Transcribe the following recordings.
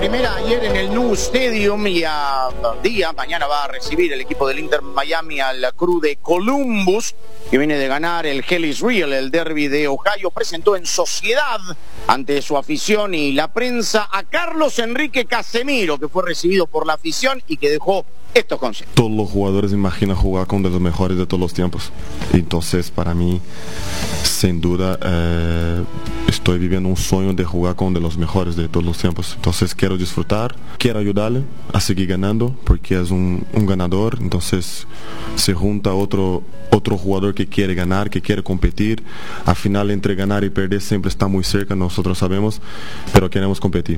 primera ayer en el Nou Stadium y mañana va a recibir el equipo del Inter Miami al Crew de Columbus, que viene de ganar el Hell is Real, el derby de Ohio. Presentó en sociedad ante su afición y la prensa a Carlos Enrique Casemiro, que fue recibido por la afición y que dejó estos conceptos. Todos los jugadores imaginan jugar con de los mejores de todos los tiempos. Entonces, para mí, sin duda, estoy viviendo un sueño de jugar con de los mejores de todos los tiempos. Entonces, quiero disfrutar, quiero ayudarle a seguir ganando, porque es un ganador. Entonces, se junta otro jugador que quiere ganar, que quiere competir. Al final, entre ganar y perder siempre está muy cerca, nosotros sabemos, pero queremos competir.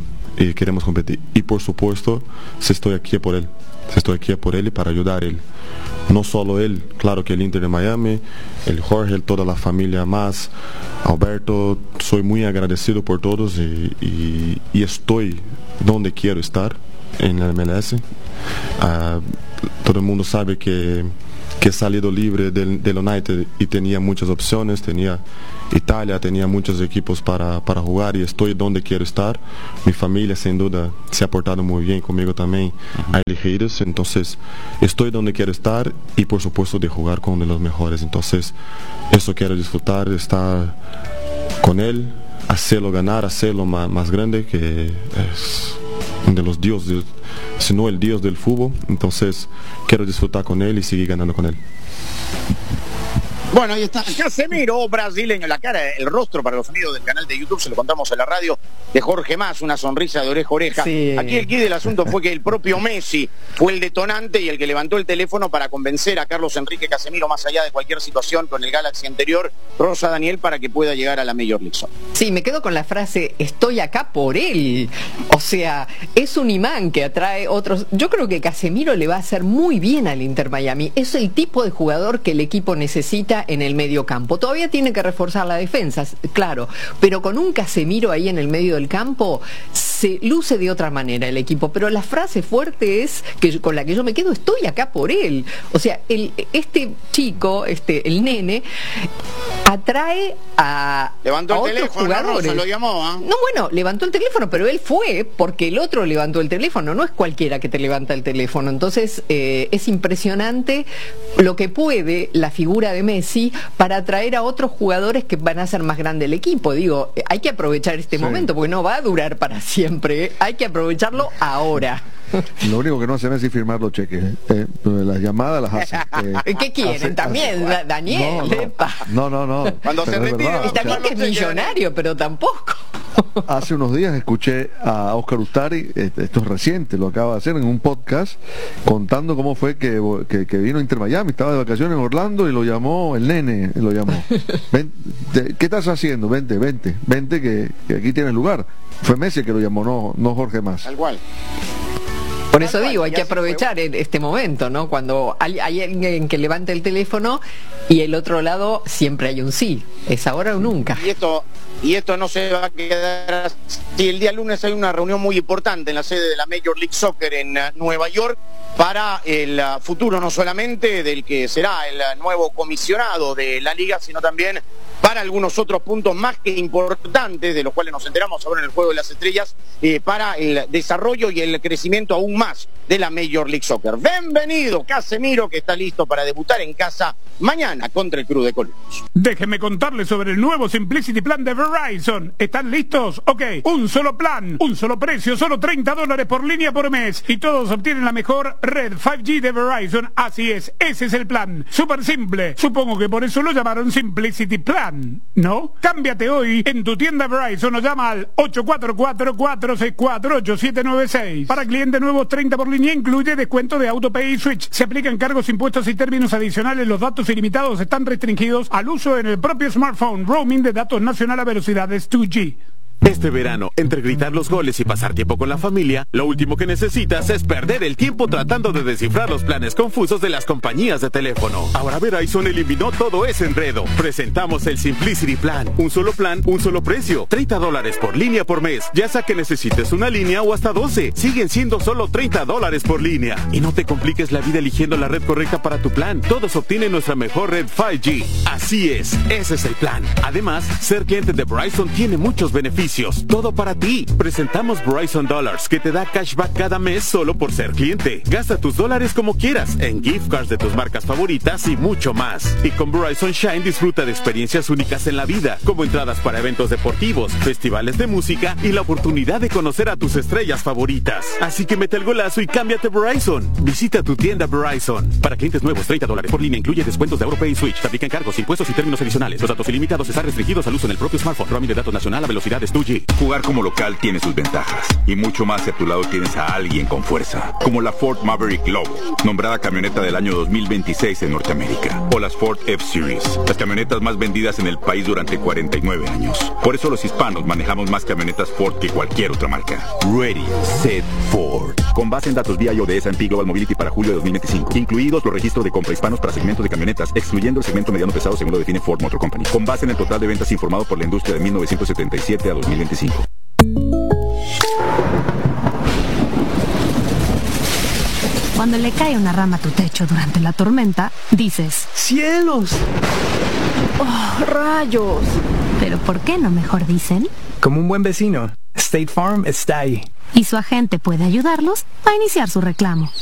Y por supuesto, estoy aquí por él. Estoy aquí por él y para ayudar a él. No solo él, claro que el Inter de Miami, el Jorge, toda la familia más, Alberto, soy muy agradecido por todos y estoy donde quiero estar, en la MLS. Todo el mundo sabe que he salido libre del United y tenía muchas opciones, tenía Italia, tenía muchos equipos para jugar y estoy donde quiero estar. Mi familia sin duda se ha portado muy bien conmigo también, a elegidos, entonces estoy donde quiero estar y por supuesto de jugar con de los mejores. Entonces eso quiero disfrutar, estar con él, hacerlo ganar, hacerlo más grande, que es uno de los dioses, si no el dios del fútbol. Entonces quiero disfrutar con él y seguir ganando con él. Bueno, ahí está Casemiro, brasileño, la cara, el rostro para los amigos del canal de YouTube, se lo contamos en la radio, de Jorge Mas, una sonrisa de oreja a oreja. Sí. Aquí el quid del asunto fue que el propio Messi fue el detonante y el que levantó el teléfono para convencer a Carlos Enrique Casemiro, más allá de cualquier situación con el Galaxy anterior, Rosa Daniel, para que pueda llegar a la Major League Soccer. Sí, me quedo con la frase, estoy acá por él. O sea, es un imán que atrae otros. Yo creo que Casemiro le va a hacer muy bien al Inter Miami. Es el tipo de jugador que el equipo necesita en el medio campo. Todavía tiene que reforzar la defensa, claro, pero con un Casemiro ahí en el medio del campo se luce de otra manera el equipo. Pero la frase fuerte es, que con la que yo me quedo, estoy acá por él. O sea, este chico, el nene, atrae a levantó el otros teléfono, jugadores. No, lo llamó, ¿eh? No, bueno, levantó el teléfono, pero él fue porque el otro levantó el teléfono. No es cualquiera que te levanta el teléfono. Entonces, es impresionante lo que puede la figura de Messi para atraer a otros jugadores que van a hacer más grande el equipo. Digo, hay que aprovechar este momento, porque no va a durar para siempre, ¿eh? Hay que aprovecharlo ahora. Lo único que no hacen es firmar los cheques. Las llamadas las hacen. ¿Qué quieren? También, Daniel. No. Cuando se retire, está bien que es millonario, pero tampoco. Hace unos días escuché a Oscar Ustari, esto es reciente, lo acaba de hacer en un podcast, contando cómo fue que vino a Inter Miami, estaba de vacaciones en Orlando y lo llamó, el nene lo llamó. ¿Qué estás haciendo? Vente, que aquí tienes lugar. Fue Messi que lo llamó, no Jorge Mas. Tal cual. Por eso digo, hay que aprovechar este momento, ¿no? Cuando hay alguien que levante el teléfono y el otro lado siempre hay un sí. Es ahora o nunca. Y esto no se va a quedar así. El día lunes hay una reunión muy importante en la sede de la Major League Soccer en Nueva York para el futuro no solamente del que será el nuevo comisionado de la liga, sino también para algunos otros puntos más que importantes, de los cuales nos enteramos ahora en el Juego de las Estrellas, para el desarrollo y el crecimiento aún más de la Major League Soccer. Bienvenido Casemiro, que está listo para debutar en casa mañana contra el Crew de Columbus. Déjenme contarles sobre el nuevo Simplicity Plan de Verizon. ¿Están listos? Ok, un solo plan, un solo precio, solo $30 por línea por mes. Y todos obtienen la mejor red 5G de Verizon. Así es, ese es el plan. Súper simple. Supongo que por eso lo llamaron Simplicity Plan, ¿no? Cámbiate hoy en tu tienda Verizon o llama al 844-464-8796. Para clientes nuevos, 30 por línea incluye descuento de AutoPay y Switch. Se aplican cargos, impuestos y términos adicionales. Los datos ilimitados están restringidos al uso en el propio smartphone. Roaming de datos nacional a velocidades 2G. Este verano, entre gritar los goles y pasar tiempo con la familia, lo último que necesitas es perder el tiempo tratando de descifrar los planes confusos de las compañías de teléfono. Ahora Verizon eliminó todo ese enredo. Presentamos el Simplicity Plan, un solo precio, $30 por línea por mes, ya sea que necesites una línea o hasta 12. Siguen siendo solo $30 por línea. Y no te compliques la vida eligiendo la red correcta para tu plan. Todos obtienen nuestra mejor red 5G. Así es, ese es el plan. Además, ser cliente de Verizon tiene muchos beneficios. beneficios, todo para ti. Presentamos Verizon Dollars, que te da cashback cada mes solo por ser cliente. Gasta tus dólares como quieras, en gift cards de tus marcas favoritas y mucho más. Y con Verizon Shine disfruta de experiencias únicas en la vida, como entradas para eventos deportivos, festivales de música y la oportunidad de conocer a tus estrellas favoritas. Así que mete el golazo y cámbiate Verizon. Visita tu tienda Verizon. Para clientes nuevos, $30 por línea, incluye descuentos de AuroPay y Switch. Se aplican cargos, impuestos y términos adicionales. Los datos ilimitados están restringidos al uso en el propio smartphone. Roaming de datos nacional a velocidades 2G. Jugar como local tiene sus ventajas. Y mucho más si a tu lado tienes a alguien con fuerza. Como la Ford Maverick Lobo, nombrada camioneta del año 2026 en Norteamérica. O las Ford F-Series, las camionetas más vendidas en el país durante 49 años. Por eso los hispanos manejamos más camionetas Ford que cualquier otra marca. Ready, Set, Ford. Con base en datos BIO de S&P Global Mobility para julio de 2025. Incluidos los registros de compra hispanos para segmentos de camionetas, excluyendo el segmento mediano pesado según lo define Ford Motor Company. Con base en el total de ventas informado por la industria de 1977 a 2025. Cuando le cae una rama a tu techo durante la tormenta, dices: ¡cielos! ¡Oh, rayos! ¿Pero por qué no mejor dicen? Como un buen vecino, State Farm está ahí. Y su agente puede ayudarlos a iniciar su reclamo.